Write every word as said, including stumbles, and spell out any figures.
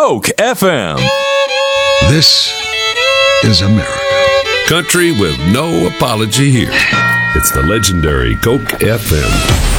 Coke F M. This is America. Country with no apology here. It's the legendary Coke F M.